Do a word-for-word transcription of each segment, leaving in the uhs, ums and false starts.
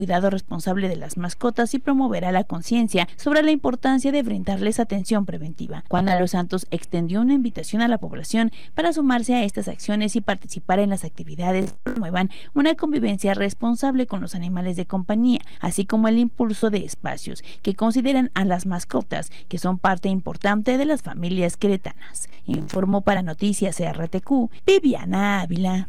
cuidado responsable de las mascotas y promoverá la conciencia sobre la importancia de brindarles atención preventiva. Juan de los Santos extendió una invitación a la población para sumarse a estas acciones y participar en las actividades que promuevan una convivencia responsable con los animales de compañía, así como el impulso de espacios que consideran a las mascotas, que son parte importante de las familias queretanas. Informó para Noticias R T Q, Viviana Ávila.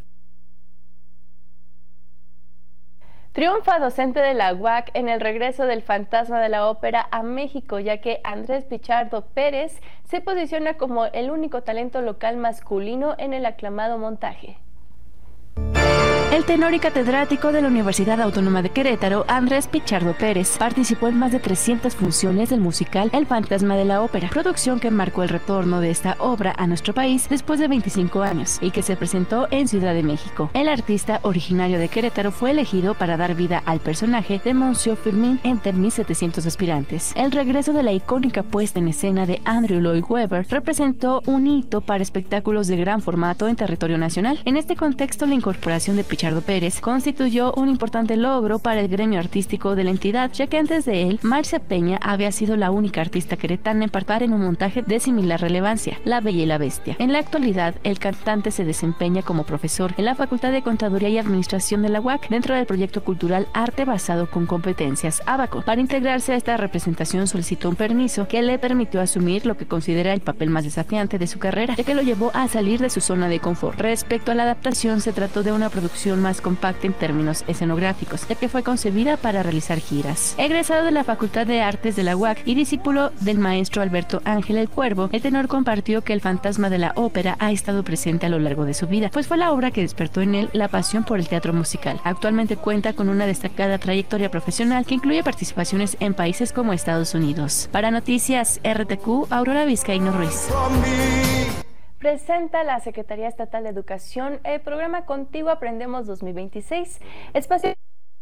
Triunfa docente de la U A C en el regreso del Fantasma de la Ópera a México, ya que Andrés Pichardo Pérez se posiciona como el único talento local masculino en el aclamado montaje. El tenor y catedrático de la Universidad Autónoma de Querétaro, Andrés Pichardo Pérez, participó en más de trescientas funciones del musical El Fantasma de la Ópera, producción que marcó el retorno de esta obra a nuestro país después de veinticinco años y que se presentó en Ciudad de México. El artista originario de Querétaro fue elegido para dar vida al personaje de Monsieur Firmin entre mil setecientos aspirantes. El regreso de la icónica puesta en escena de Andrew Lloyd Webber representó un hito para espectáculos de gran formato en territorio nacional. En este contexto, la incorporación de Pichardo Pérez constituyó un importante logro para el gremio artístico de la entidad, ya que antes de él, Marcia Peña había sido la única artista queretana en participar en un montaje de similar relevancia, La Bella y la Bestia. En la actualidad, el cantante se desempeña como profesor en la Facultad de Contaduría y Administración de la U A C dentro del proyecto cultural Arte Basado con Competencias, Abaco. Para integrarse a esta representación solicitó un permiso que le permitió asumir lo que considera el papel más desafiante de su carrera, ya que lo llevó a salir de su zona de confort. Respecto a la adaptación, se trató de una producción más compacta en términos escenográficos, ya que fue concebida para realizar giras. Egresado de la Facultad de Artes de la U A C y discípulo del maestro Alberto Ángel el Cuervo, el tenor compartió que El Fantasma de la Ópera ha estado presente a lo largo de su vida, pues fue la obra que despertó en él la pasión por el teatro musical. Actualmente cuenta con una destacada trayectoria profesional que incluye participaciones en países como Estados Unidos. Para Noticias R T Q, Aurora Vizcaíno Ruiz. Presenta la Secretaría Estatal de Educación el programa Contigo Aprendemos dos mil veintiséis, espacio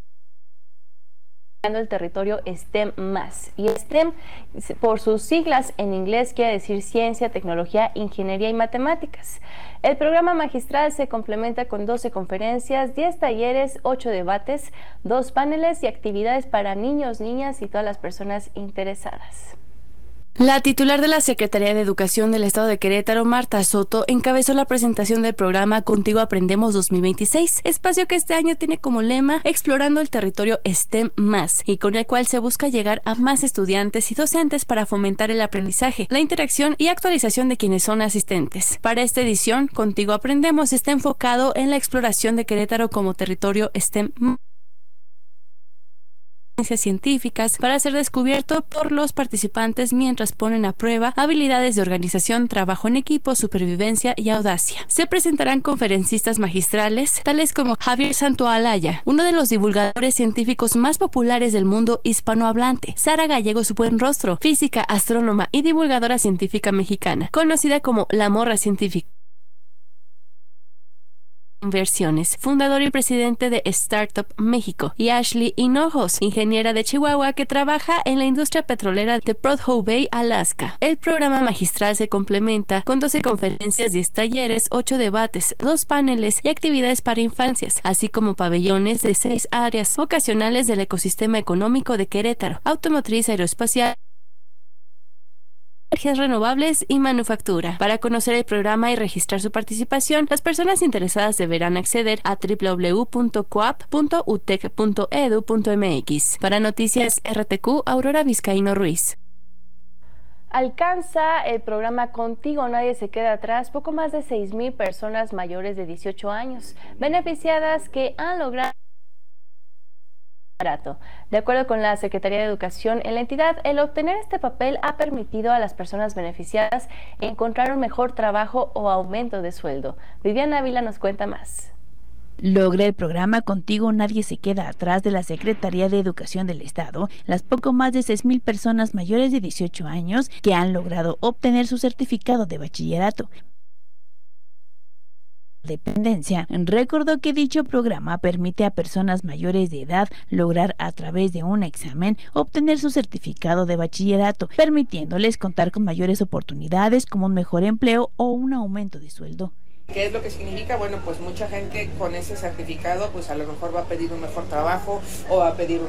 el territorio STEM más. Y STEM, por sus siglas en inglés, quiere decir ciencia, tecnología, ingeniería y matemáticas. El programa magistral se complementa con doce conferencias, diez talleres, ocho debates, dos paneles y actividades para niños, niñas y todas las personas interesadas. La titular de la Secretaría de Educación del Estado de Querétaro, Marta Soto, encabezó la presentación del programa Contigo Aprendemos dos mil veintiséis, espacio que este año tiene como lema Explorando el territorio STEM más, y con el cual se busca llegar a más estudiantes y docentes para fomentar el aprendizaje, la interacción y actualización de quienes son asistentes. Para esta edición, Contigo Aprendemos está enfocado en la exploración de Querétaro como territorio STEM más, científicas para ser descubierto por los participantes mientras ponen a prueba habilidades de organización, trabajo en equipo, supervivencia y audacia. Se presentarán conferencistas magistrales tales como Javier Santoalaya, uno de los divulgadores científicos más populares del mundo hispanohablante, Sara Gallego Su Buen Rostro, física, astrónoma y divulgadora científica mexicana, conocida como La Morra Científica. Inversiones, fundador y presidente de Startup México, y Ashley Hinojos, ingeniera de Chihuahua que trabaja en la industria petrolera de Prudhoe Bay, Alaska. El programa magistral se complementa con doce conferencias, diez talleres, ocho debates, dos paneles y actividades para infancias, así como pabellones de seis áreas vocacionales del ecosistema económico de Querétaro, automotriz, aeroespacial, energías renovables y manufactura. Para conocer el programa y registrar su participación, las personas interesadas deberán acceder a doble u doble u doble u punto coap punto u t e c punto e d u punto m x. Para Noticias R T Q, Aurora Vizcaíno Ruiz. Alcanza el programa Contigo Nadie se queda atrás poco más de seis mil personas mayores de dieciocho años, beneficiadas que han logrado barato. De acuerdo con la Secretaría de Educación en la entidad, el obtener este papel ha permitido a las personas beneficiadas encontrar un mejor trabajo o aumento de sueldo. Viviana Ávila nos cuenta más. Logra el programa Contigo Nadie se queda atrás de la Secretaría de Educación del Estado las poco más de seis mil personas mayores de dieciocho años que han logrado obtener su certificado de bachillerato. Dependencia recordó que dicho programa permite a personas mayores de edad lograr a través de un examen obtener su certificado de bachillerato, permitiéndoles contar con mayores oportunidades como un mejor empleo o un aumento de sueldo. ¿Qué es lo que significa? Bueno, pues mucha gente con ese certificado pues a lo mejor va a pedir un mejor trabajo o va a pedir